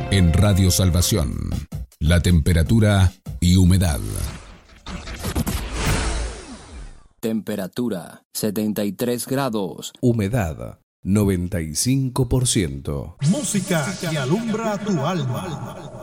En Radio Salvación, la temperatura y humedad. Temperatura 73 grados. Humedad 95%. Música que alumbra tu alma.